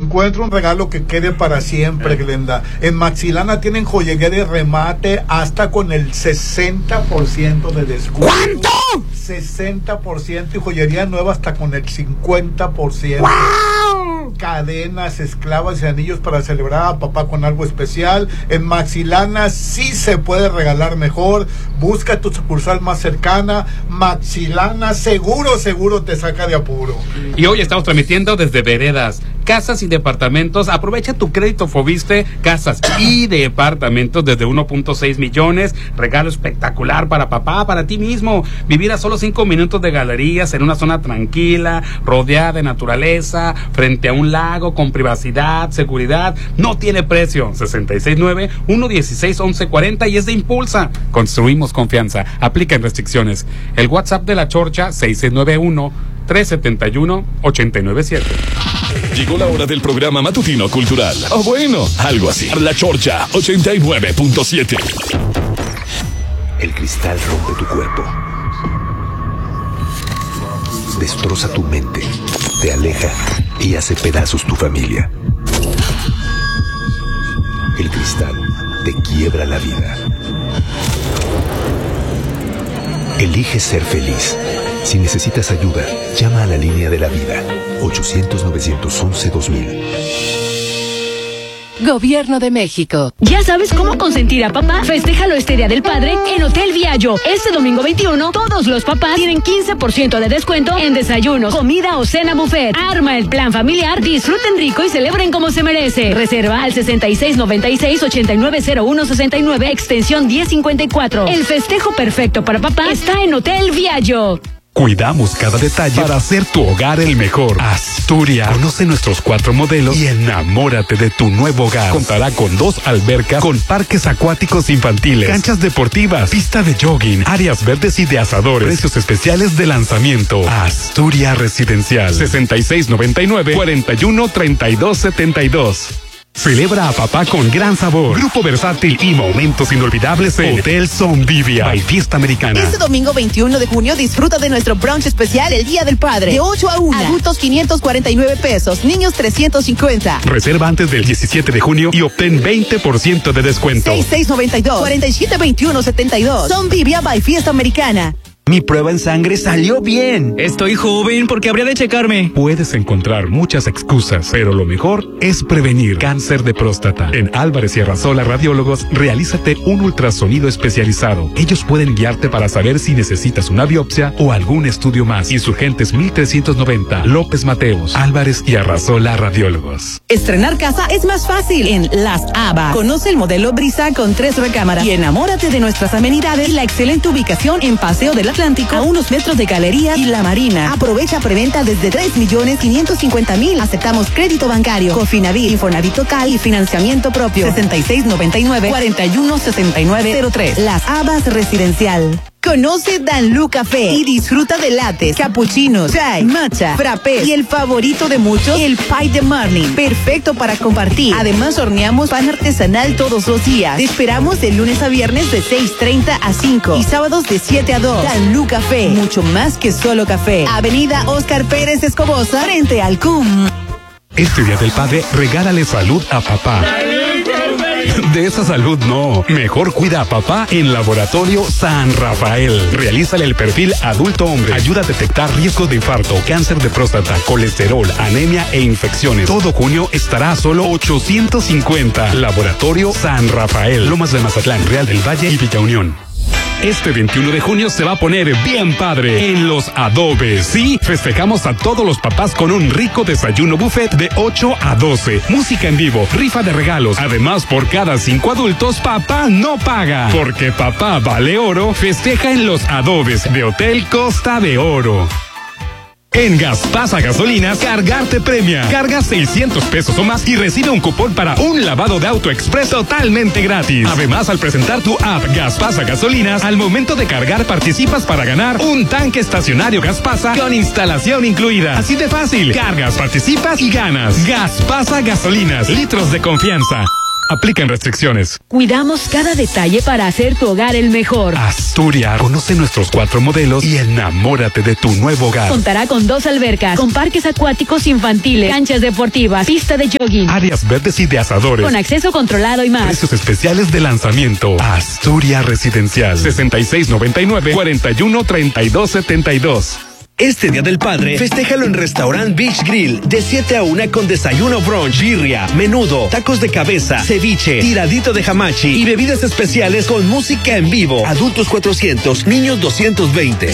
Encuentra un regalo que quede para siempre, Glenda. En Maxilana tienen joyería de remate hasta con el 60% de descuento. ¿Cuánto? 60% y joyería nueva hasta con el 50%. ¡Wow! Cadenas, esclavas y anillos para celebrar a papá con algo especial. En Maxilana sí se puede regalar mejor. Busca tu sucursal más cercana. Maxilana seguro te saca de apuro. Y hoy estamos transmitiendo desde Veredas, casas y departamentos. Aprovecha tu crédito Foviste, casas y departamentos desde 1.6 millones. Regalo espectacular para papá, para ti mismo. Vivir a solo 5 minutos de galerías en una zona tranquila, rodeada de naturaleza, frente a un lago, con privacidad, seguridad. No tiene precio. 669-116-1140 y es de Impulsa. Construimos confianza. Aplican restricciones. El WhatsApp de La Chorcha, 6691-371-897. Llegó la hora del programa matutino cultural. O bueno, algo así. La Chorcha 89.7. El cristal rompe tu cuerpo. Destroza tu mente. Te aleja y hace pedazos tu familia. El cristal te quiebra la vida. Elige ser feliz. Si necesitas ayuda, llama a la línea de la vida. 800-911-2000. Gobierno de México. ¿Ya sabes cómo consentir a papá? Festéjalo este Día del Padre en Hotel Viallo. Este domingo 21, todos los papás tienen 15% de descuento en desayunos, comida o cena buffet. Arma el plan familiar, disfruten rico y celebren como se merece. Reserva al 6696-890169, extensión 1054. El festejo perfecto para papá está en Hotel Viallo. Cuidamos cada detalle para hacer tu hogar el mejor. Asturias. Conoce nuestros 4 modelos y enamórate de tu nuevo hogar. Contará con 2 albercas, con parques acuáticos infantiles, canchas deportivas, pista de jogging, áreas verdes y de asadores. Precios especiales de lanzamiento. Asturias Residencial. 6699-413272. Celebra a papá con gran sabor. Grupo versátil y momentos inolvidables en Hotel Sondivia by Fiesta Americana. Este domingo 21 de junio disfruta de nuestro brunch especial el Día del Padre. De 8 a 1. Adultos 549 pesos, niños 350. Reserva antes del 17 de junio y obtén 20% de descuento. 6692-472172. Sondivia by Fiesta Americana. Mi prueba en sangre salió bien. Estoy joven, porque habría de checarme. Puedes encontrar muchas excusas, pero lo mejor es prevenir cáncer de próstata. En Álvarez y Arrasola Radiólogos, realízate un ultrasonido especializado. Ellos pueden guiarte para saber si necesitas una biopsia o algún estudio más. Insurgentes 1390, López Mateos, Álvarez y Arrasola Radiólogos. Estrenar casa es más fácil en Las Habas. Conoce el modelo Brisa con 3 recámaras y enamórate de nuestras amenidades y la excelente ubicación en Paseo del Atlántico, a unos metros de Galería y La Marina. Aprovecha preventa desde 3.550.000. Aceptamos crédito bancario, Cofinavit, Infonavit total y financiamiento propio. 6699-416903. Las Habas Residencial. Conoce Danlú Café y disfruta de lattes, cappuccinos, chai, matcha, frappé y el favorito de muchos, el pie de Marlin. Perfecto para compartir. Además, horneamos pan artesanal todos los días. Te esperamos de lunes a viernes de 6:30 a 5 y sábados de 7 a 2. Danlú Café, mucho más que solo café. Avenida Óscar Pérez Escobosa, frente al CUM. Este Día del Padre, regálale salud a papá. De esa salud no. Mejor cuida a papá en Laboratorio San Rafael. Realízale el perfil adulto hombre. Ayuda a detectar riesgos de infarto, cáncer de próstata, colesterol, anemia e infecciones. Todo junio estará a solo 850. Laboratorio San Rafael. Lomas de Mazatlán, Real del Valle y Villa Unión. Este 21 de junio se va a poner bien padre en Los Adobes. Sí, festejamos a todos los papás con un rico desayuno buffet de 8 a 12. Música en vivo, rifa de regalos. Además, por cada 5 adultos, papá no paga. Porque papá vale oro, festeja en Los Adobes de Hotel Costa de Oro. En Gaspasa Gasolinas, cargar te premia. Carga 600 pesos o más y recibe un cupón para un lavado de auto express totalmente gratis. Además, al presentar tu app Gaspasa Gasolinas, al momento de cargar participas para ganar un tanque estacionario Gaspasa con instalación incluida. Así de fácil. Cargas, participas y ganas. Gaspasa Gasolinas, litros de confianza. Aplican restricciones. Cuidamos cada detalle para hacer tu hogar el mejor. Asturias. Conoce nuestros 4 modelos y enamórate de tu nuevo hogar. Contará con 2 albercas, con parques acuáticos infantiles, canchas deportivas, pista de jogging, áreas verdes y de asadores. con acceso controlado y más. Precios especiales de lanzamiento. Asturias Residencial. 6699-413272. Este Día del Padre, festéjalo en Restaurant Beach Grill, de 7 a 1 con desayuno brunch, birria, menudo, tacos de cabeza, ceviche, tiradito de hamachi y bebidas especiales con música en vivo. Adultos 400, niños 220,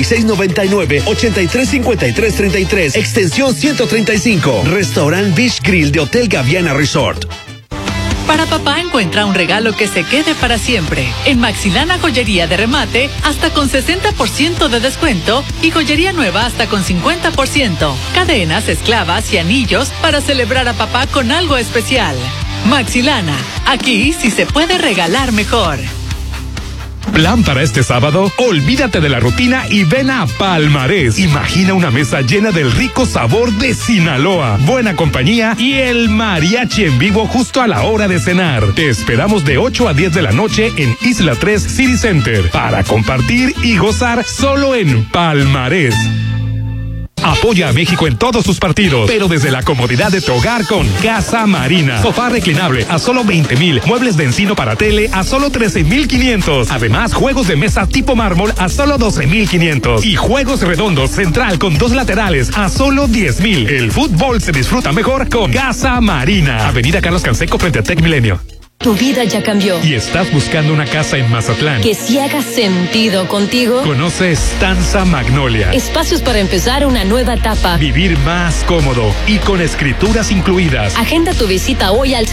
6699-835333, extensión 135. Restaurant Beach Grill de Hotel Gaviana Resort. Para papá encuentra un regalo que se quede para siempre. En Maxilana Joyería de Remate, hasta con 60% de descuento y joyería nueva hasta con 50%. Cadenas, esclavas y anillos para celebrar a papá con algo especial. Maxilana, aquí sí se puede regalar mejor. Plan para este sábado, olvídate de la rutina y ven a Palmarés. Imagina una mesa llena del rico sabor de Sinaloa, buena compañía y el mariachi en vivo justo a la hora de cenar. Te esperamos de 8 a 10 de la noche en Isla 3 City Center para compartir y gozar solo en Palmarés. Apoya a México en todos sus partidos, pero desde la comodidad de tu hogar con Casa Marina. Sofá reclinable a solo 20,000. Muebles de encino para tele a solo 13,500. Además, juegos de mesa tipo mármol a solo 12,500. Y juegos redondos central con 2 laterales a solo 10,000. El fútbol se disfruta mejor con Casa Marina. Avenida Carlos Canseco frente a Tec Milenio. Tu vida ya cambió. ¿Y estás buscando una casa en Mazatlán Que sí haga sentido contigo? Conoce Stanza Magnolia. Espacios para empezar una nueva etapa. Vivir más cómodo y con escrituras incluidas. Agenda tu visita hoy al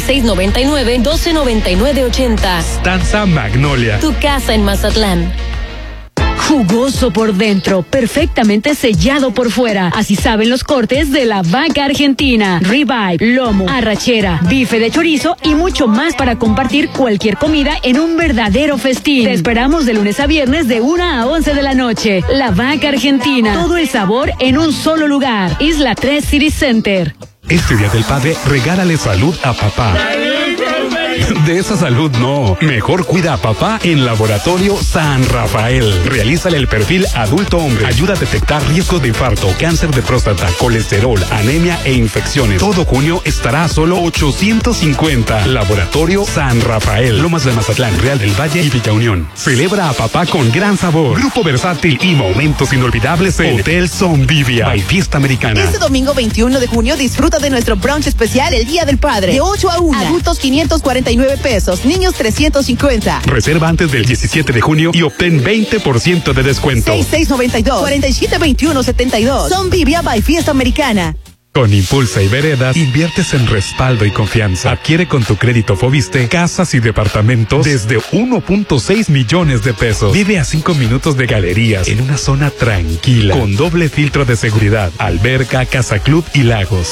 6699-1299-80. Stanza Magnolia. Tu casa en Mazatlán. Jugoso por dentro, perfectamente sellado por fuera. Así saben los cortes de la vaca argentina. Ribeye, lomo, arrachera, bife de chorizo y mucho más para compartir cualquier comida en un verdadero festín. Te esperamos de lunes a viernes de 1 a 11 de la noche. La vaca argentina. Todo el sabor en un solo lugar. Isla 3 City Center. Este Día del Padre, regálale salud a papá. De esa salud no. Mejor cuida a papá en Laboratorio San Rafael. Realízale el perfil adulto hombre. Ayuda a detectar riesgos de infarto, cáncer de próstata, colesterol, anemia e infecciones. Todo junio estará a solo 850. Laboratorio San Rafael. Lomas de Mazatlán, Real del Valle y Villa Unión. Celebra a papá con gran sabor. Grupo versátil y momentos inolvidables en Hotel Zombivia by Fiesta Americana. Este domingo 21 de junio disfruta de nuestro brunch especial el Día del Padre. De 8 a 1. Adultos 549 pesos, niños 350. Reserva antes del 17 de junio y obtén 20% de descuento. 6692-472172. Zombivia by Fiesta Americana. Con Impulsa y Veredas, inviertes en respaldo y confianza. Adquiere con tu crédito Foviste casas y departamentos desde 1.6 millones de pesos. Vive a 5 minutos de galerías en una zona tranquila, con doble filtro de seguridad, alberca, casa club y lagos.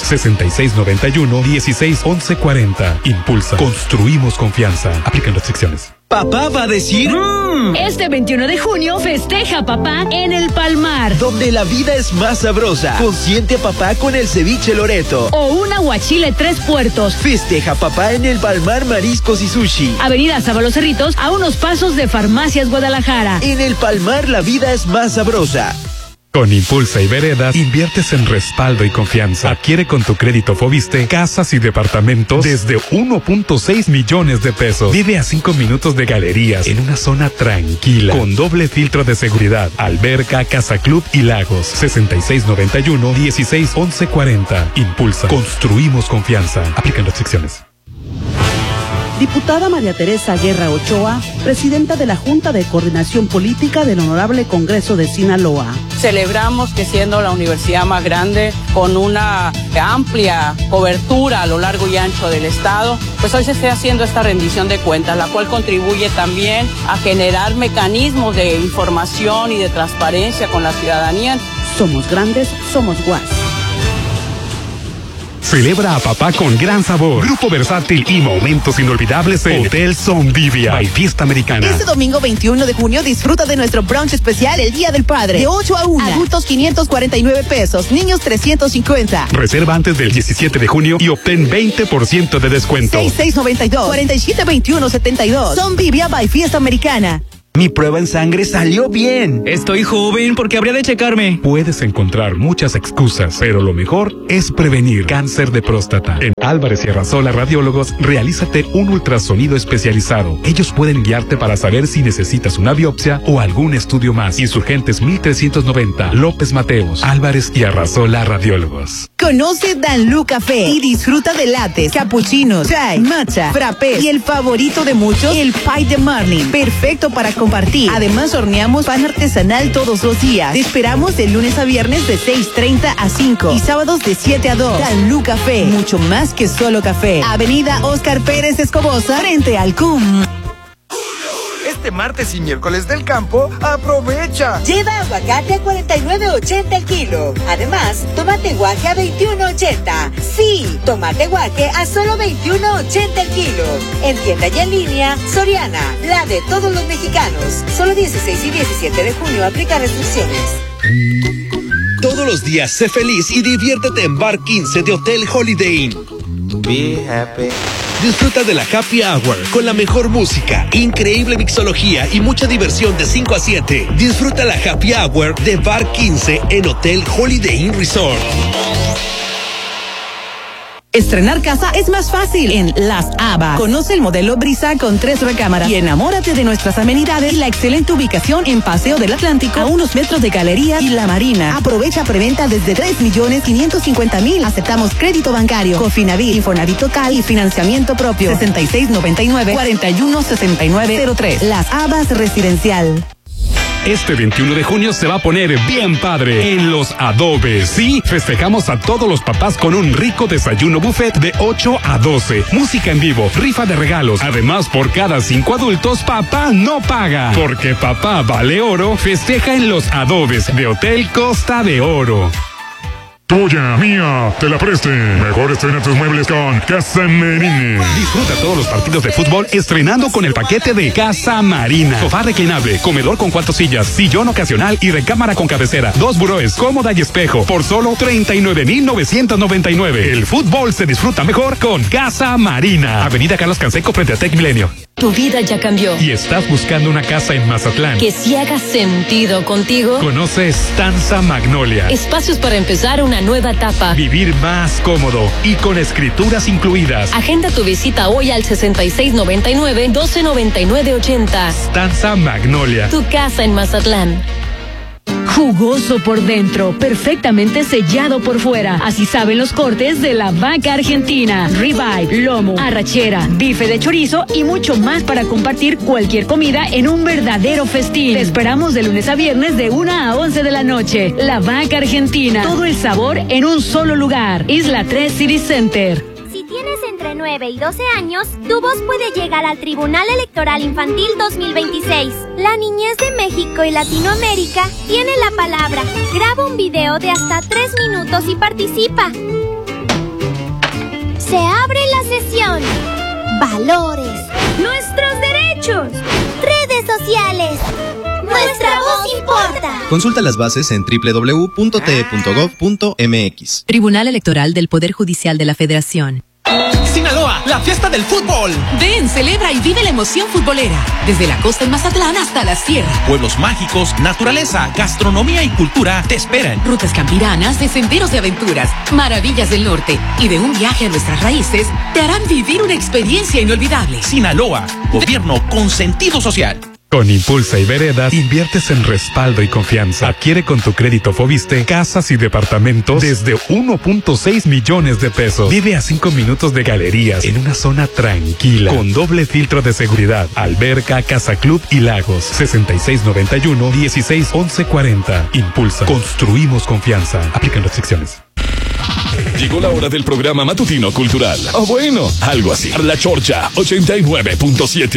6691-161140. Impulsa. Construimos confianza. Aplican restricciones. Papá va a decir... Este 21 de junio festeja a papá en el Palmar. Donde la vida es más sabrosa. Consiente a papá con el ceviche Loreto. O un aguachile 3 puertos. Festeja a papá en el Palmar Mariscos y Sushi. Avenida Sábalos Cerritos, a unos pasos de Farmacias Guadalajara. En el Palmar la vida es más sabrosa. Con Impulsa y Veredas, inviertes en respaldo y confianza. Adquiere con tu crédito Foviste casas y departamentos desde 1.6 millones de pesos. Vive a 5 minutos de galerías en una zona tranquila, con doble filtro de seguridad, alberca, casa club y lagos. 6691-161140. Impulsa. Construimos confianza. Aplican restricciones. Diputada María Teresa Guerra Ochoa, presidenta de la Junta de Coordinación Política del Honorable Congreso de Sinaloa. Celebramos que siendo la universidad más grande, con una amplia cobertura a lo largo y ancho del estado, pues hoy se esté haciendo esta rendición de cuentas, la cual contribuye también a generar mecanismos de información y de transparencia con la ciudadanía. Somos grandes, somos guas. Celebra a papá con gran sabor. Grupo versátil y momentos inolvidables en Hotel Zondivia by Fiesta Americana. Este domingo 21 de junio disfruta de nuestro brunch especial el Día del Padre. De 8 a 1. Adultos 549 pesos. Niños 350. Reserva antes del 17 de junio y obtén 20% de descuento. 6692-472172. Zondivia by Fiesta Americana. Mi prueba en sangre salió bien. Estoy joven porque habría de checarme. Puedes encontrar muchas excusas, pero lo mejor es prevenir cáncer de próstata. En Álvarez y Arrasola Radiólogos, realízate un ultrasonido especializado. Ellos pueden guiarte para saber si necesitas una biopsia o algún estudio más. Insurgentes 1390, López Mateos, Álvarez y Arrasola Radiólogos. Conoce Dan Lu Café y disfruta de lattes, cappuccinos, chai, matcha, frappés y el favorito de muchos, el pie de Marlin. Perfecto para compartir. Además, horneamos pan artesanal todos los días. Te esperamos de lunes a viernes de 6:30 a 5 y sábados de 7 a 2. Dan Lu Café, mucho más que solo café. Avenida Óscar Pérez Escobosa, frente al CUM. Este martes y miércoles del campo, aprovecha. Lleva aguacate a 49.80 el kilo. Además, tomate guaje a 21.80. Sí, tomate guaje a solo 21.80 el kilo. En tienda y en línea, Soriana, la de todos los mexicanos. Solo 16 y 17 de junio aplica restricciones. Todos los días sé feliz y diviértete en Bar 15 de Hotel Holiday Inn. Be happy. Disfruta de la Happy Hour con la mejor música, increíble mixología y mucha diversión de 5 a 7. Disfruta la Happy Hour de Bar 15 en Hotel Holiday Inn Resort. Estrenar casa es más fácil en Las Habas. Conoce el modelo Brisa con 3 recámaras y enamórate de nuestras amenidades y la excelente ubicación en Paseo del Atlántico a unos metros de Galerías y La Marina. Aprovecha preventa desde 3.550.000. Aceptamos crédito bancario, Cofinavit, Infonavit Total y financiamiento propio. 6699-416903. Las Habas Residencial. Este 21 de junio se va a poner bien padre en Los Adobes. Sí, festejamos a todos los papás con un rico desayuno buffet de 8 a 12. Música en vivo, rifa de regalos. Además, por cada 5 adultos, papá no paga. Porque papá vale oro, festeja en Los Adobes de Hotel Costa de Oro. Tuya, mía, te la preste. Mejor estrena tus muebles con Casa Marina. Disfruta todos los partidos de fútbol estrenando con el paquete de Casa Marina. Sofá reclinable, comedor con 4 sillas, sillón ocasional y recámara con cabecera. 2 buroes, cómoda y espejo por solo 39,999. El fútbol se disfruta mejor con Casa Marina. Avenida Carlos Canseco frente a Tec Milenio. Tu vida ya cambió. ¿Y estás buscando una casa en Mazatlán que sí haga sentido contigo? Conoce Stanza Magnolia. Espacios para empezar una nueva etapa. Vivir más cómodo y con escrituras incluidas. Agenda tu visita hoy al 6699-1299-80. Stanza Magnolia. Tu casa en Mazatlán. Jugoso por dentro, perfectamente sellado por fuera. Así saben los cortes de la vaca argentina. Ribeye, lomo, arrachera, bife de chorizo y mucho más para compartir cualquier comida en un verdadero festín. Te esperamos de lunes a viernes de 1 a 11 de la noche. La vaca argentina. Todo el sabor en un solo lugar. Isla 3 City Center. Si tienes entre 9 y 12 años, tu voz puede llegar al Tribunal Electoral Infantil 2026. La niñez de México y Latinoamérica tiene la palabra. Graba un video de hasta 3 minutos y participa. Se abre la sesión. Valores. Nuestros derechos. Redes sociales. Nuestra voz importa. Consulta las bases en www.te.gov.mx. Tribunal Electoral del Poder Judicial de la Federación. Sinaloa, la fiesta del fútbol. Ven, celebra y vive la emoción futbolera. Desde la costa en Mazatlán hasta la sierra. Pueblos mágicos, naturaleza, gastronomía y cultura te esperan. Rutas campiranas de senderos de aventuras, maravillas del norte y de un viaje a nuestras raíces te harán vivir una experiencia inolvidable. Sinaloa, gobierno con sentido social. Con Impulsa y Veredas, inviertes en respaldo y confianza. Adquiere con tu crédito Foviste casas y departamentos desde 1.6 millones de pesos. Vive a 5 minutos de galerías en una zona tranquila, con doble filtro de seguridad, alberca, casa club y lagos. 6691-161140. Impulsa. Construimos confianza. Aplican restricciones. Llegó la hora del programa matutino cultural. O bueno, algo así. La Chorcha 89.7.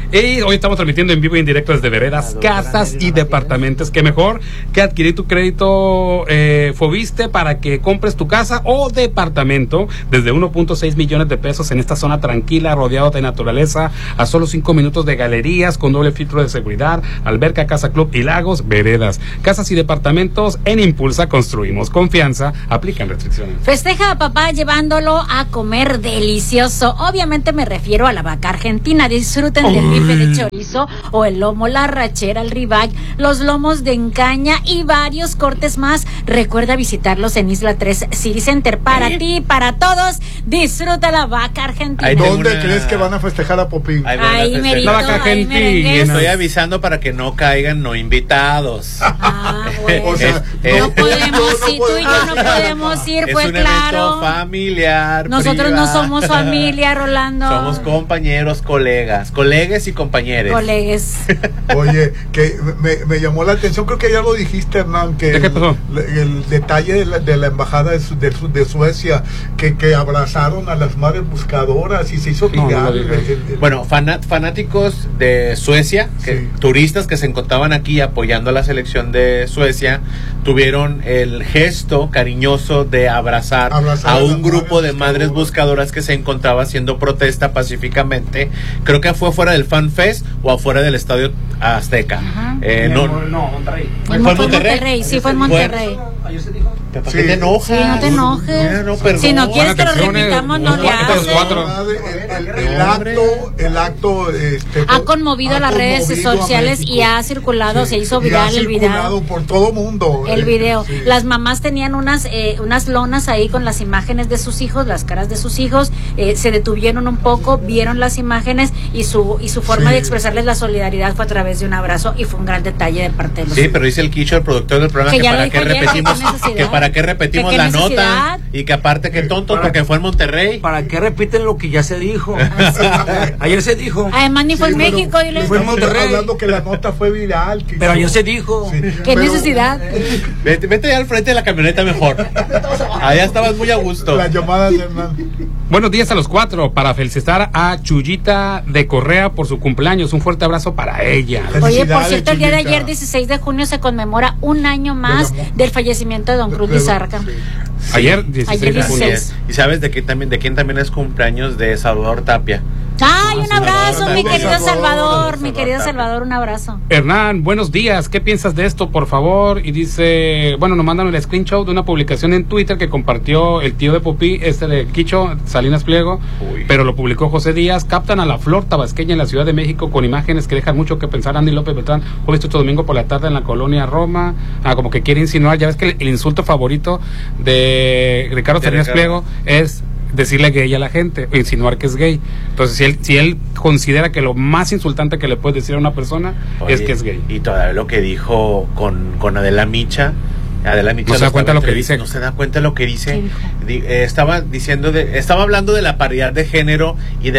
Y hoy estamos transmitiendo en vivo y en directo desde Veredas, Casas y Departamentos. Qué mejor que adquirir tu crédito Foviste para que compres tu casa o departamento desde 1.6 millones de pesos en esta zona tranquila, rodeado de naturaleza, a solo 5 minutos de galerías con doble filtro de seguridad, alberca, casa club y lagos. Veredas, Casas y Departamentos. En Impulsa construimos confianza. Aplican restricciones. Festeja a papá llevándolo a comer delicioso. Obviamente me refiero a la vaca argentina. Disfruten del bife de chorizo o el lomo, la rachera, el ribeye, los lomos de encaña y varios cortes más. Recuerda visitarlos en Isla 3 City Center. Para ti y para todos, disfruta la vaca argentina. ¿Dónde crees que van a festejar a Popín? Ahí merito, la vaca argentina. Estoy avisando para que no caigan no invitados. Bueno. O sea, no podemos ir, tú y yo no podemos ir, es fue un claro. evento familiar. Nosotros privado. no somos familia, Rolando. Somos compañeros, colegas y compañeros. Colegues. Oye, que me llamó la atención, creo que ya lo dijiste, Hernán, que ¿De qué pasó? el detalle de la embajada de Suecia, que abrazaron a las madres buscadoras y se hizo viral. Bueno, fanáticos de Suecia, turistas que se encontraban aquí apoyando a la selección de Suecia, tuvieron el gesto cariñoso de abrazar a un grupo de madres buscadoras que se encontraba haciendo protesta pacíficamente. Creo que fue fuera del Fan Fest o afuera del Estadio Azteca. Monterrey. ¿Fue en Monterrey? Sí, fue en Monterrey. ¿Por qué te enojas? Sí, no te enojes. Si no quieres que lo repitamos, no le haces. El acto ha conmovido las redes sociales y ha circulado, se hizo viral el video. Por todo mundo. El video. Las mamás tenían unas lonas ahí con las imágenes de sus hijos, las caras de sus hijos, se detuvieron un poco, vieron las imágenes y su forma de expresarles la solidaridad fue a través de un abrazo y fue un gran detalle de parte de los pero dice el Quicho, el productor del programa, que para qué repetimos la nota y que aparte que tontos porque fue en Monterrey. ¿Para qué repiten lo que ya se dijo? Ayer se dijo. Además ni fue en México, dile. Fue en Monterrey. Hablando que la nota fue viral. Pero ayer se dijo. ¿Qué necesidad? Vete al frente de la camioneta mejor. Allá estabas muy a gusto. Las llamadas de Hernán. Buenos días a los 4 para felicitar a Chuyita de Correa por su cumpleaños. Un fuerte abrazo para ella. Oye, por cierto, el día de ayer, 16 de junio, se conmemora un año más del fallecimiento de don Cruz Lizárraga. Ayer 16 de junio. ¿Y sabes de quién también es cumpleaños? De Salvador Tapia. Ay, un abrazo, mi querido Salvador, un abrazo. Hernán, buenos días, ¿qué piensas de esto, por favor? Y dice, bueno, nos mandan el screenshot de una publicación en Twitter que compartió el tío de Popí, de Quicho, Salinas Pliego, pero lo publicó José Díaz. Captan a la flor tabasqueña en la Ciudad de México con imágenes que dejan mucho que pensar. Andy López Beltrán fue visto este domingo por la tarde en la colonia Roma, como que quiere insinuar, ya ves que el insulto favorito de Ricardo Salinas Pliego es decirle gay a la gente, o insinuar que es gay. Entonces, si él considera que lo más insultante que le puedes decir a una persona es que es gay. Y todavía lo que dijo con Adela Micha. No se da cuenta lo que dice. No se da cuenta lo que dice. Estaba hablando de la paridad de género y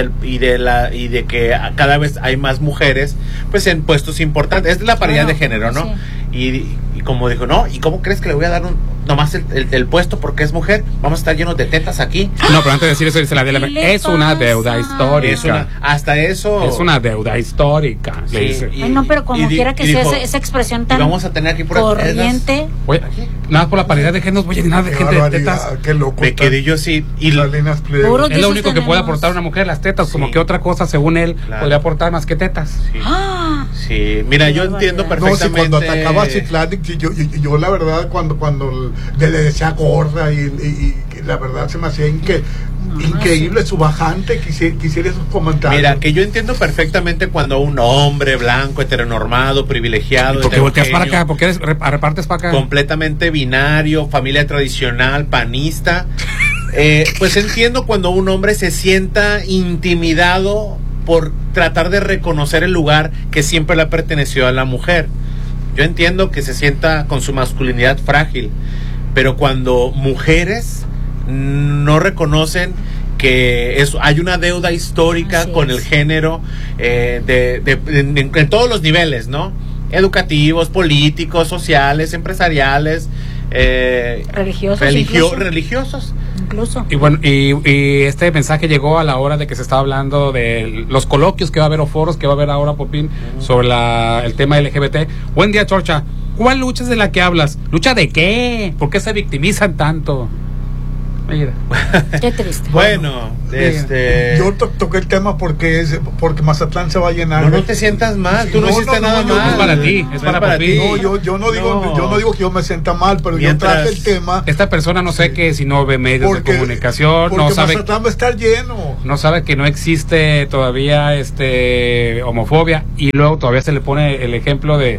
de que cada vez hay más mujeres pues en puestos importantes. Es la paridad de género, ¿no? Sí. Y como dijo, no, ¿y cómo crees que le voy a dar nomás el puesto porque es mujer? Vamos a estar llenos de tetas aquí. No, pero antes de decir eso, dice la es una deuda histórica. Hasta eso. Es una deuda histórica. Sí, le dice. No, pero como quiera que sea esa expresión tan vamos a tener aquí corriente. Oye, nada por la paridad de géneros, voy a llenar de gente de tetas. Qué loco. Me quedé yo sí. Y es lo único que puede aportar una mujer, las tetas, como que otra cosa, según él, podría aportar más que tetas. Sí, sí. Mira, yo entiendo perfectamente. No, cuando atacaba a Citlali, yo la verdad, cuando le decía gorda y la verdad se me hacía increíble su bajante que hiciera esos comentarios. Mira, que yo entiendo perfectamente cuando un hombre blanco, heteronormado, privilegiado, ¿por qué volteas para acá? ¿Por qué repartes para acá? Completamente binario, familia tradicional, panista. Pues entiendo cuando un hombre se sienta intimidado por tratar de reconocer el lugar que siempre le perteneció a la mujer. Yo entiendo que se sienta con su masculinidad frágil, pero cuando mujeres no reconocen que hay una deuda histórica con el género en todos los niveles, ¿no? Educativos, políticos, sociales, empresariales, religiosos. incluso. Y bueno, y este mensaje llegó a la hora de que se estaba hablando de los coloquios que va a haber o foros que va a haber ahora, Popín, sobre el tema LGBT. Buen día, Chorcha. ¿Cuál lucha es de la que hablas? ¿Lucha de qué? ¿Por qué se victimizan tanto? Mira. Qué triste. Bueno, yo toqué el tema porque Mazatlán se va a llenar. No te sientas mal, tú no hiciste nada mal. Es para ti, es para ti. No, yo no digo que yo me sienta mal, pero yo traje el tema. Esta persona no sé que si no ve medios de comunicación, porque no sabe. Mazatlán va a estar lleno. No sabe que no existe todavía homofobia, y luego todavía se le pone el ejemplo de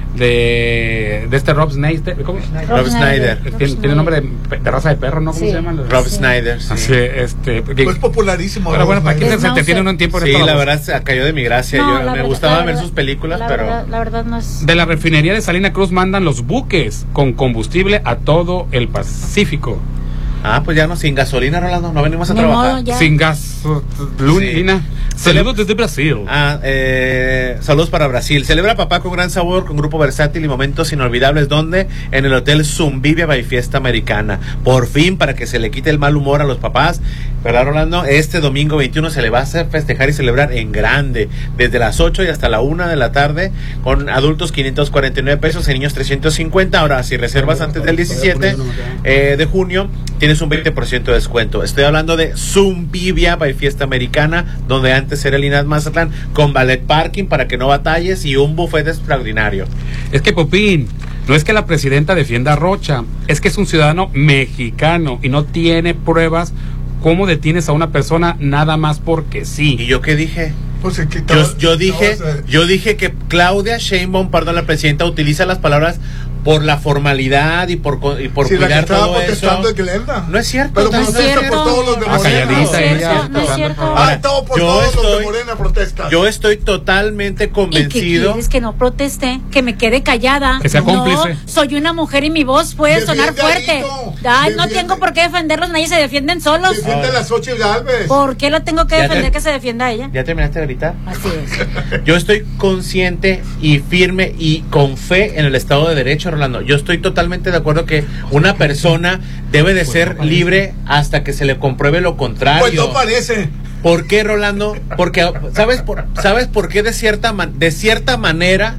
este Rob Snyder. ¿Cómo? Rob Snyder. Tiene nombre de raza de perro, ¿no? ¿Cómo se llama? Rob Snyder. Sí. Así, es popularísimo. Pero bueno, ¿para qué se te tiene un tiempo? Sí, la verdad se cayó de mi gracia. Me gustaba ver sus películas, pero la verdad no es. De la refinería de Salina Cruz mandan los buques con combustible a todo el Pacífico. Pues ya no, sin gasolina, Rolando, no venimos a trabajar. Sin gasolina. Saludos desde Brasil. Saludos para Brasil. Celebra papá con gran sabor, con grupo versátil y momentos inolvidables. ¿Dónde? En el Hotel Zumbivia by Fiesta Americana. Por fin, para que se le quite el mal humor a los papás, ¿verdad, Rolando? Este domingo 21 se le va a hacer festejar y celebrar en grande, desde las 8 y hasta la 1 de la tarde, con adultos 549 pesos y niños 350. Ahora, si reservas antes del 17 de junio, tienes un 20% de descuento. Estoy hablando de Zumbivia by Fiesta Americana, donde antes era el INAD Mazatlán, con ballet parking para que no batalles y un buffet extraordinario. Es que, Popín, no es que la presidenta defienda a Rocha, es que es un ciudadano mexicano y no tiene pruebas. ¿Cómo detienes a una persona nada más porque sí? ¿Y yo qué dije? Pues yo dije que Claudia Sheinbaum, la presidenta, utiliza las palabras por la formalidad y por cuidar todo eso. No es cierto. Pero protesta por todos los de Morena. Calladita ella. No es cierto. Todo por todos los de Morena protesta. Yo estoy totalmente convencido. ¿Y qué quieres? Que no proteste, que me quede callada. Que sea cómplice. No, soy una mujer y mi voz puede sonar fuerte. No tengo por qué defenderlos, nadie se defienden solos. Defiende a Xochitl Gálvez. ¿Por qué lo tengo que defender que se defienda ella? ¿Ya terminaste de gritar? Así es. Yo estoy consciente y firme y con fe en el Estado de Derecho, Rolando. Yo estoy totalmente de acuerdo que una persona debe de ser libre hasta que se le compruebe lo contrario. Pues no parece. ¿Por qué, Rolando? Porque ¿sabes por qué de cierta manera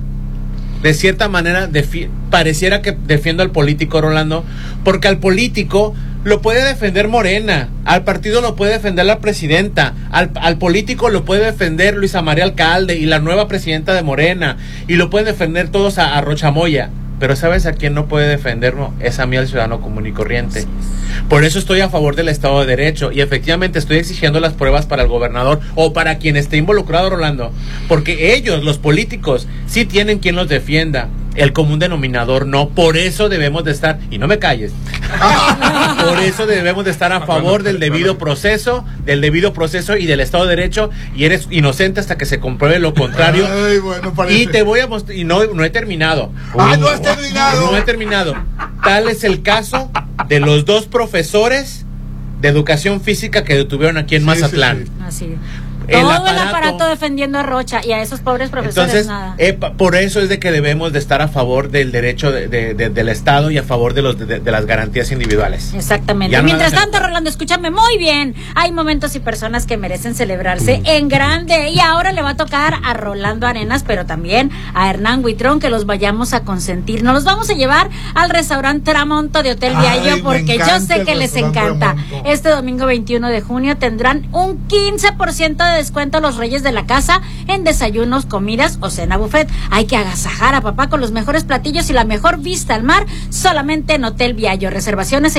pareciera que defiendo al político, Rolando? Porque al político lo puede defender Morena, al partido lo puede defender la presidenta, al político lo puede defender Luisa María Alcalde y la nueva presidenta de Morena, y lo pueden defender todos a Rocha Moya. Pero ¿sabes a quién no puede defenderlo? Es a mí, al ciudadano común y corriente. Por eso estoy a favor del Estado de Derecho y efectivamente estoy exigiendo las pruebas para el gobernador o para quien esté involucrado, Rolando. Porque ellos, los políticos, sí tienen quien los defienda. El común denominador no. Por eso debemos de estar, y no me calles, por eso debemos de estar a favor del debido proceso y del Estado de Derecho, y eres inocente hasta que se compruebe lo contrario. Ay, bueno, y te voy a mostrar, y no he terminado. No has terminado. No he terminado. Tal es el caso de los dos profesores de educación física que detuvieron aquí en Mazatlán. Sí. Así. Todo el aparato defendiendo a Rocha y a esos pobres profesores. Entonces, nada. Por eso es de que debemos de estar a favor del derecho del Estado y a favor de las garantías individuales. Exactamente. Mientras tanto, Rolando, escúchame muy bien. Hay momentos y personas que merecen celebrarse en grande, y ahora le va a tocar a Rolando Arenas, pero también a Hernán Huitrón, que los vayamos a consentir. Nos los vamos a llevar al restaurante Tramonto de Hotel Viallo, porque yo sé que les encanta. Tramonto. Este domingo 21 de junio tendrán un 15% de descuento a los reyes de la casa en desayunos, comidas o cena buffet. Hay que agasajar a papá con los mejores platillos y la mejor vista al mar, solamente en Hotel Viallo. Reservaciones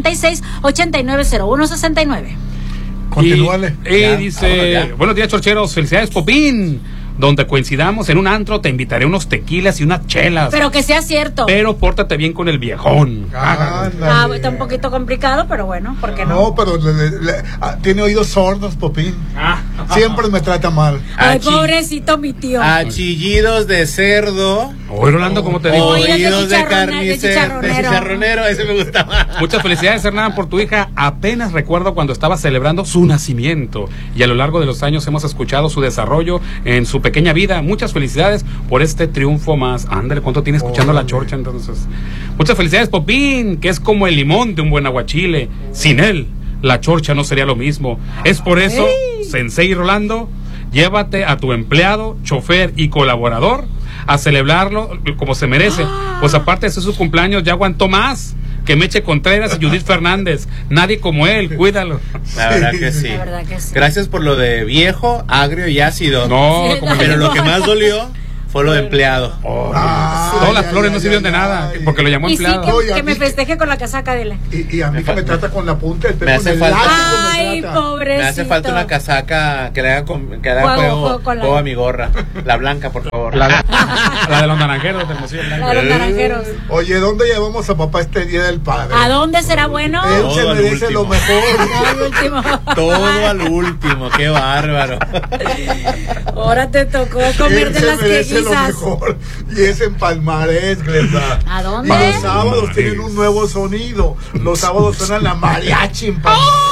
6696-890169. Continúale. Dice, buenos días, chorcheros, felicidades, Popín. Donde coincidamos en un antro, te invitaré unos tequilas y unas chelas. Pero que sea cierto. Pero pórtate bien con el viejón. Está un poquito complicado, pero bueno, ¿por qué no? No, pero tiene oídos sordos, Popín. Siempre me trata mal. Ay, pobrecito mi tío. A chillidos de cerdo. Oye, Rolando, ¿cómo te digo? Oídos de carnicero, de chicharronero, ese me gustaba. Muchas felicidades, Hernán, por tu hija. Apenas recuerdo cuando estaba celebrando su nacimiento, y a lo largo de los años hemos escuchado su desarrollo en su pequeña vida. Muchas felicidades por este triunfo más. Ándale, ¿cuánto tiene escuchando la chorcha entonces? Muchas felicidades, Popín, que es como el limón de un buen aguachile. Sin él la chorcha no sería lo mismo. Es por eso, Sensei Rolando, llévate a tu empleado, chofer y colaborador a celebrarlo como se merece. Pues aparte de ser su cumpleaños, ya aguantó más que Meche Contreras y Judith Fernández. Nadie como él, cuídalo. La verdad que sí. Gracias por lo de viejo, agrio y ácido. No, pero lo que más dolió fue lo de empleado. Todas las flores no sirvieron de nada, porque lo llamó Y empleado. sí, que me festeje con la casaca de la... Y a mí que me trata con la punta del Me hace falta. Ay, pobrecito. Me hace falta una casaca que le haga juego a mi gorra. La blanca, por favor. La de los naranjeros, del Hermosillo Blanco. La de los naranjeros. Oye, ¿dónde llevamos a papá este Día del Padre? ¿A dónde será bueno? Él se merece lo mejor. Al último. Todo al último, qué bárbaro. Ahora te tocó comer de las lo queguizas. mejor. Y es en Palmarés, Glenda. ¿A dónde? Y los sábados tienen un nuevo sonido. Los sábados suenan la mariachi en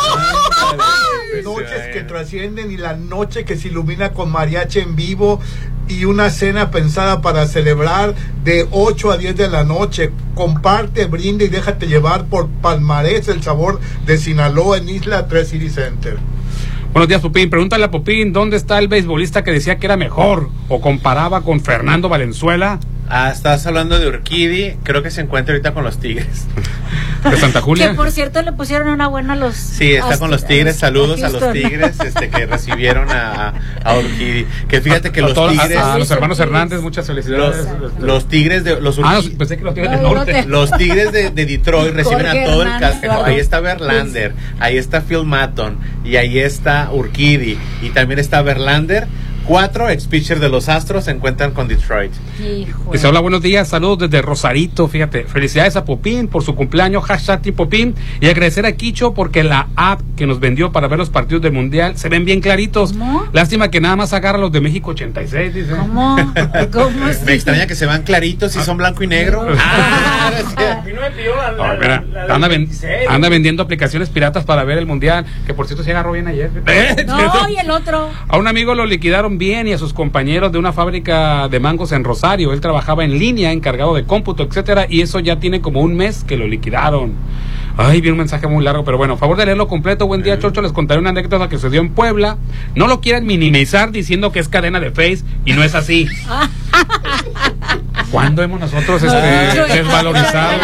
Palmarés. Noches que trascienden y la noche que se ilumina con mariachi en vivo y una cena pensada para celebrar de 8 a 10 de la noche. Comparte, brinda y déjate llevar por Palmarés, el sabor de Sinaloa en Isla 3 City Center. Buenos días, Popín. Pregúntale a Popín, ¿dónde está el beisbolista que decía que era mejor o comparaba con Fernando Valenzuela? Estás hablando de Urquidi, creo que se encuentra ahorita con los Tigres. ¿De Santa Julia? Que por cierto le pusieron una buena a los... Sí, está con los Tigres, saludos a los Tigres que recibieron a Urquidi. Que fíjate que los Tigres... A los hermanos Hernández, muchas felicidades. Los Tigres de... pensé que los Tigres del Norte. Los Tigres de Detroit reciben Jorge a todo el Hernández, casco. Ahí está Verlander, ahí está Phil Maton y ahí está Urquidi y también está Verlander. 4 ex-pitchers de los Astros se encuentran con Detroit. Dice, hola, buenos días, saludos desde Rosarito, fíjate, felicidades a Popín por su cumpleaños, #Popín, y agradecer a Quicho porque la app que nos vendió para ver los partidos del Mundial se ven bien claritos. ¿Cómo? Lástima que nada más agarra los de México 86, dice. ¿Cómo? Me extraña que se van claritos y son blanco y negro. Anda vendiendo aplicaciones piratas para ver el Mundial, que por cierto se agarró bien ayer. No, y el otro. A un amigo lo liquidaron bien y a sus compañeros de una fábrica de mangos en Rosario. Él trabajaba en línea, encargado de cómputo, etcétera, y eso ya tiene como un mes que lo liquidaron. Ay, vi un mensaje muy largo, pero bueno, a favor de leerlo completo. Buen día, Chocho, les contaré una anécdota que sucedió en Puebla. No lo quieran minimizar diciendo que es cadena de Face y no es así. ¿Cuándo hemos nosotros desvalorizado?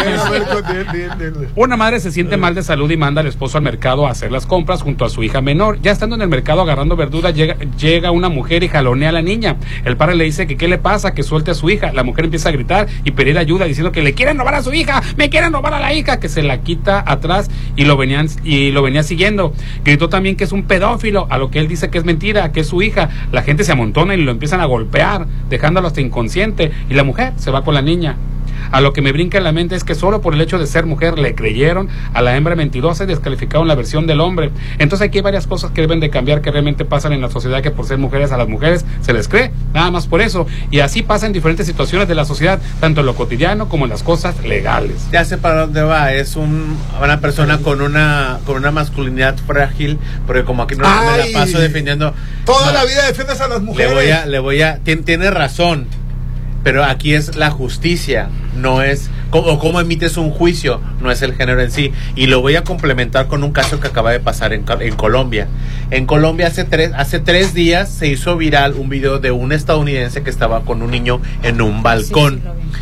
Una madre se siente mal de salud y manda al esposo al mercado a hacer las compras junto a su hija menor. Ya estando en el mercado agarrando verdura, llega una mujer y jalonea a la niña. El padre le dice que qué le pasa, que suelte a su hija. La mujer empieza a gritar y pedir ayuda diciendo que le quieren robar a su hija, me quieren robar a la hija, que se la quita atrás y lo venía siguiendo. Gritó también que es un pedófilo, a lo que él dice que es mentira, que es su hija. La gente se amontona y lo empiezan a golpear, dejándolo hasta inconsciente, y la mujer se va con la niña. A lo que me brinca en la mente es que solo por el hecho de ser mujer le creyeron a la hembra mentirosa y descalificaron la versión del hombre. Entonces aquí hay varias cosas que deben de cambiar, que realmente pasan en la sociedad, que por ser mujeres a las mujeres se les cree, nada más por eso. Y así pasa en diferentes situaciones de la sociedad, tanto en lo cotidiano como en las cosas legales. Ya sé para dónde va, es una persona con una masculinidad frágil, porque como aquí no me la paso defendiendo. Toda la vida defiendes a las mujeres. Tiene razón. Pero aquí es la justicia, no es cómo emites un juicio, no es el género en sí. Y lo voy a complementar con un caso que acaba de pasar en Colombia. En Colombia hace 3 días se hizo viral un video de un estadounidense que estaba con un niño en un balcón.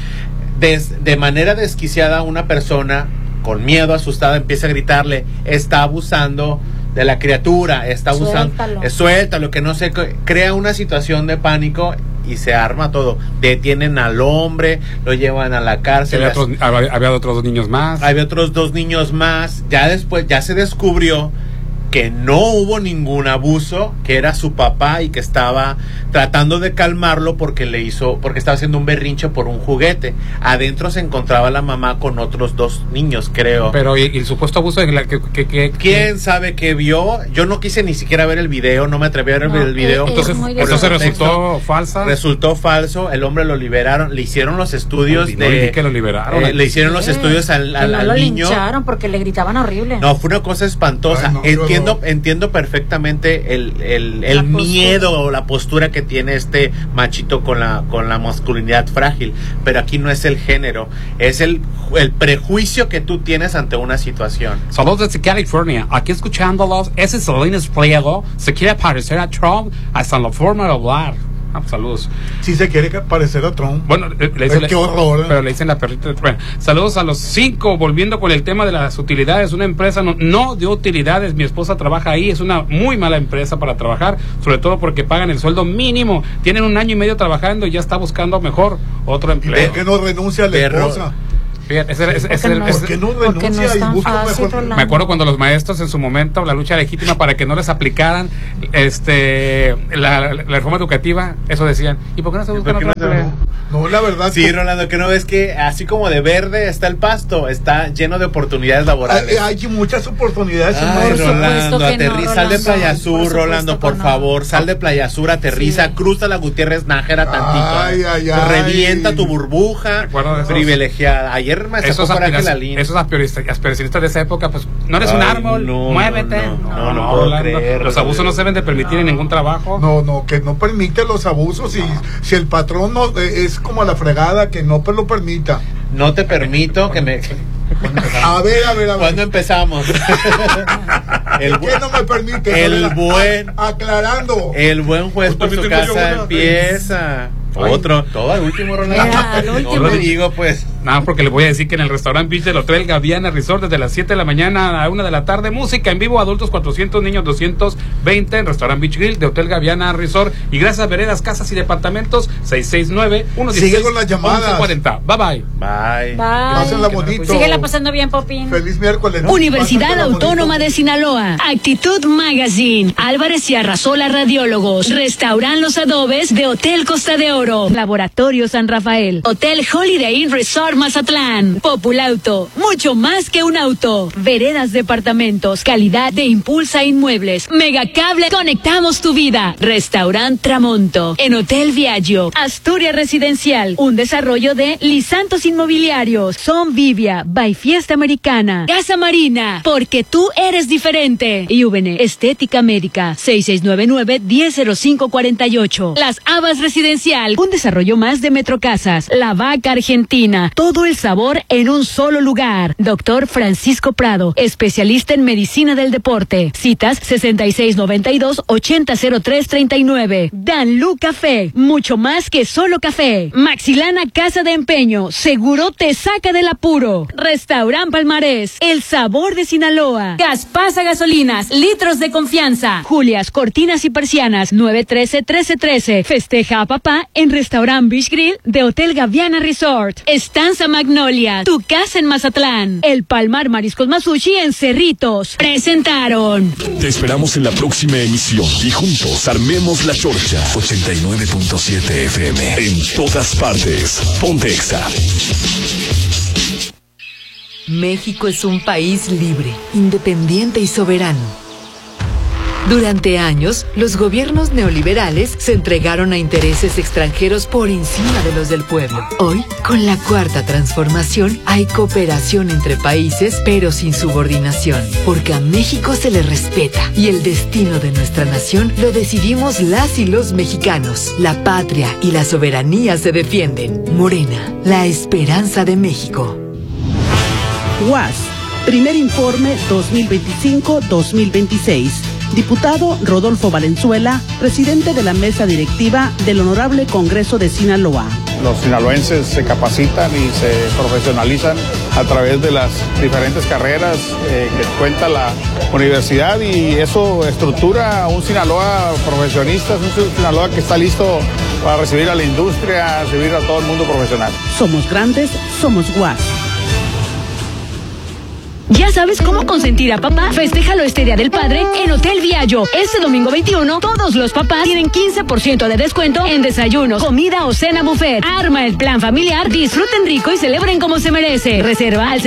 De manera desquiciada, una persona con miedo, asustada, empieza a gritarle, está abusando de la criatura, está abusando, suéltalo, que no sé, crea una situación de pánico y se arma todo. Detienen al hombre, lo llevan a la cárcel. Había otros 2 niños más. Había otros 2 niños más. Ya después, ya se descubrió que no hubo ningún abuso, que era su papá y que estaba tratando de calmarlo porque estaba haciendo un berrinche por un juguete. Adentro se encontraba la mamá con otros 2 niños, creo. Pero ¿y el supuesto abuso de quién sabe qué vio? Yo no quise ni siquiera ver el video, no me atreví a ver el video. Entonces resultó falsa. Resultó falso, el hombre lo liberaron, le hicieron los estudios que lo liberaron. Le hicieron los estudios al lo niño. lincharon porque le gritaban horrible. No, fue una cosa espantosa. Entiendo entiendo perfectamente el miedo o la postura que tiene este machito con la masculinidad frágil, pero aquí no es el género, es el prejuicio que tú tienes ante una situación. Saludos desde California, aquí escuchándolos, ese es Salinas Pliego, se quiere parecer a Trump hasta en la forma de hablar. Saludos. Si se quiere parecer a Trump. Bueno, qué horror. Pero le dicen la perrita de Trump. Saludos a los 5, volviendo con el tema de las utilidades. Una empresa no de utilidades. Mi esposa trabaja ahí, es una muy mala empresa para trabajar, sobre todo porque pagan el sueldo mínimo. Tienen 1 año y medio trabajando y ya está buscando mejor otro empleo. ¿Por qué no renuncia a la esposa? ¿Por qué no renuncia y busca mejor? Me acuerdo cuando los maestros en su momento, la lucha legítima para que no les aplicaran la reforma educativa, eso decían. ¿Y por qué no se buscan otro empleo? No, la verdad. Sí, Rolando, que no ves que así como de verde está el pasto, está lleno de oportunidades laborales. Hay muchas oportunidades. Ay, Rolando, aterriza, sal de Playa Azul, Rolando, por favor, sal de Playa Azul, aterriza, cruza la Gutiérrez Nájera tantito. Revienta tu burbuja privilegiada. Ayer me sacó coraje la línea. Esos aspiracionistas de esa época, pues, no eres un árbol, muévete. No puedo creer. Los abusos no se deben de permitir en ningún trabajo. No, que no permite los abusos. Si el patrón no es como la fregada, que no lo permita. No te permito que me... A ver. ¿Cuándo empezamos? ¿Qué no me permite? Aclarando. El buen juez por su casa empieza. Todo al último, Rolando. No lo digo, pues. No, porque le voy a decir que en el restaurante Beach del Hotel Gaviana Resort, desde las 7 de la mañana a 1 de la tarde, música en vivo, adultos 400, niños 220, en restaurante Beach Grill de Hotel Gaviana Resort. Y gracias a Veredas, Casas y Departamentos, 669-116. Sigue con las llamadas. 1140. Bye. Pásenla bonito. Síguela pasando bien, Popín. Feliz miércoles. Universidad Autónoma de Sinaloa, Actitud Magazine, Álvarez y Arrasola Radiólogos, Restaurant Los Adobes de Hotel Costa de Oro, Laboratorio San Rafael, Hotel Holiday Inn Resort Mazatlán, Populauto, mucho más que un auto, Veredas Departamentos, calidad de Impulsa Inmuebles, Megacable, conectamos tu vida, Restaurant Tramonto, en Hotel Viaggio, Asturias Residencial, un desarrollo de Lisantos Inmobiliarios, Son Vivia, by Fiesta Americana, Casa Marina, porque tú eres diferente, y VN Estética Médica, 6699-100548, Las Habas Residencial, un desarrollo más de Metrocasas, La Vaca Argentina, todo el sabor en un solo lugar. Doctor Francisco Prado, especialista en medicina del deporte. Citas 6692-800339. Danlú Café, mucho más que solo café. Maxilana Casa de Empeño, seguro te saca del apuro. Restaurant Palmarés, el sabor de Sinaloa. Gaspasa Gasolinas, litros de confianza. Julias, cortinas y persianas, 913-1313. Festeja a papá en Restaurant Beach Grill de Hotel Gaviana Resort. Estanza Magnolia, tu casa en Mazatlán. El Palmar Mariscos Masushi en Cerritos. Presentaron. Te esperamos en la próxima emisión y juntos armemos la chorcha. 89.7 FM. En todas partes. Ponte Exa. México es un país libre, independiente y soberano. Durante años, los gobiernos neoliberales se entregaron a intereses extranjeros por encima de los del pueblo. Hoy, con la Cuarta Transformación, hay cooperación entre países, pero sin subordinación, porque a México se le respeta y el destino de nuestra nación lo decidimos las y los mexicanos. La patria y la soberanía se defienden. Morena, la esperanza de México. UAS, primer informe 2025-2026. Diputado Rodolfo Valenzuela, presidente de la mesa directiva del Honorable Congreso de Sinaloa. Los sinaloenses se capacitan y se profesionalizan a través de las diferentes carreras que cuenta la universidad, y eso estructura a un Sinaloa profesionista, un Sinaloa que está listo para recibir a la industria, recibir a todo el mundo profesional. Somos grandes, somos UAS. ¿Ya sabes cómo consentir a papá? Festéjalo este Día del Padre en Hotel Viaggio. Este domingo 21, todos los papás tienen 15% de descuento en desayunos, comida o cena buffet. Arma el plan familiar, disfruten rico y celebren como se merece. Reserva al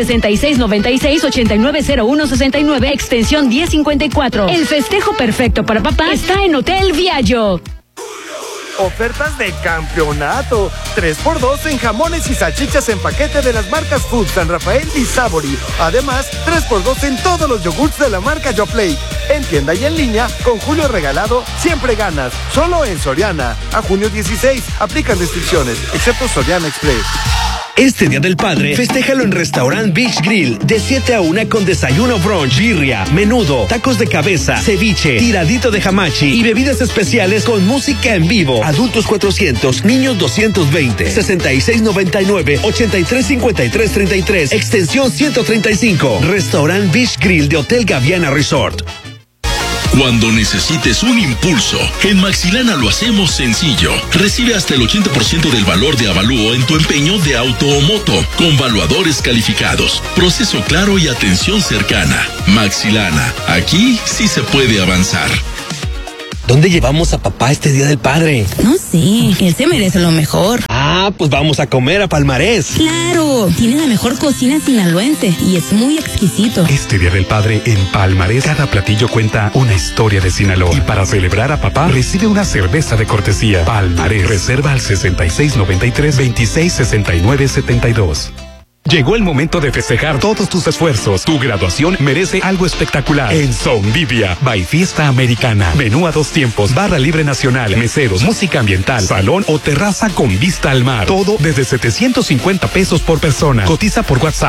6696-890169, extensión 1054. El festejo perfecto para papá está en Hotel Viaggio. ofertas de campeonato. 3x2 en jamones y salchichas en paquete de las marcas Food, San Rafael y Sabori. Además, 3x2 en todos los yogurts de la marca YoPlate. En tienda y en línea, con Julio Regalado, siempre ganas. Solo en Soriana. A junio 16, aplican restricciones, excepto Soriana Express. Este Día del Padre, festéjalo en Restaurant Beach Grill, de 7 a 1 con desayuno brunch, birria, menudo, tacos de cabeza, ceviche, tiradito de hamachi y bebidas especiales con música en vivo. Adultos 400, niños 220, 6699-835333, extensión 135. Restaurant Beach Grill de Hotel Gaviana Resort. Cuando necesites un impulso, en Maxilana lo hacemos sencillo. Recibe hasta el 80% del valor de avalúo en tu empeño de auto o moto, con valuadores calificados, proceso claro y atención cercana. Maxilana, aquí sí se puede avanzar. ¿Dónde llevamos a papá este Día del Padre? No sé, él se merece lo mejor. Ah, pues vamos a comer a Palmarés. ¡Claro! Tiene la mejor cocina sinaloense y es muy exquisito. Este Día del Padre en Palmarés, cada platillo cuenta una historia de Sinaloa. Y para celebrar a papá, recibe una cerveza de cortesía. Palmarés, reserva al 6693-266972. Llegó el momento de festejar todos tus esfuerzos. Tu graduación merece algo espectacular. En Zondivia, by Fiesta Americana. Menú a 2 tiempos, barra libre nacional, meseros, música ambiental, salón o terraza con vista al mar. Todo desde 750 pesos por persona. Cotiza por WhatsApp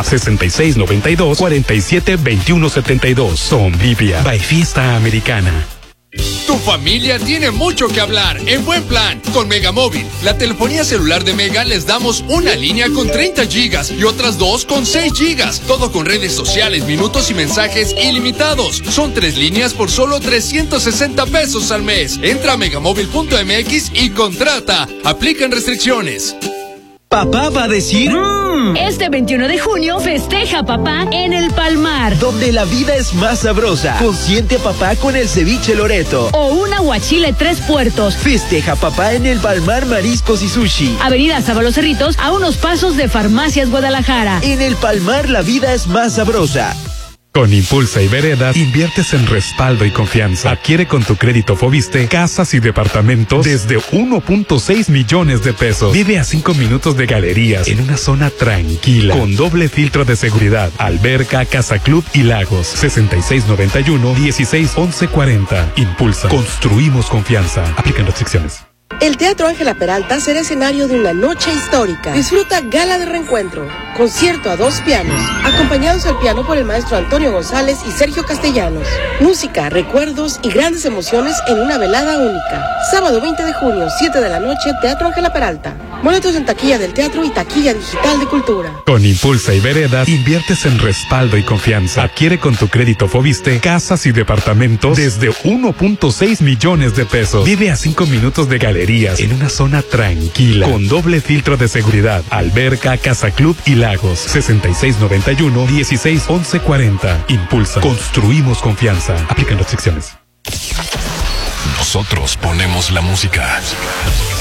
6692-472172. Zondivia, by Fiesta Americana. Tu familia tiene mucho que hablar en Buen Plan con Megamóvil. La telefonía celular de Mega les damos una línea con 30 gigas y otras 2 con 6 gigas. Todo con redes sociales, minutos y mensajes ilimitados. Son 3 líneas por solo 360 pesos al mes. Entra a megamóvil.mx y contrata. Aplican restricciones. Papá va a decir... Este 21 de junio festeja papá en el Palmar, donde la vida es más sabrosa. Consiente a papá con el ceviche Loreto o un aguachile 3 puertos. Festeja papá en el Palmar Mariscos y Sushi. Avenida Sábalo Cerritos, a unos pasos de Farmacias Guadalajara. En el Palmar la vida es más sabrosa. Con Impulsa y Veredas, inviertes en respaldo y confianza. Adquiere con tu crédito Foviste casas y departamentos desde 1.6 millones de pesos. Vive a 5 minutos de galerías en una zona tranquila, con doble filtro de seguridad, alberca, casa club y lagos. 6691-161140. Impulsa. Construimos confianza. Aplican restricciones. El Teatro Ángela Peralta será escenario de una noche histórica. Disfruta Gala de Reencuentro, concierto a 2 pianos, acompañados al piano por el maestro Antonio González y Sergio Castellanos. Música, recuerdos y grandes emociones en una velada única. Sábado 20 de junio, 7 de la noche, Teatro Ángela Peralta. Boletos en taquilla del teatro y taquilla digital de Cultura. Con Impulsa y Veredas, inviertes en respaldo y confianza. Adquiere con tu crédito Foviste casas y departamentos desde 1.6 millones de pesos. Vive a 5 minutos de galerías en una zona tranquila, con doble filtro de seguridad, alberca, casa club y lagos. 6691-161140. Impulsa. Construimos confianza. Aplican restricciones. Nosotros ponemos la música.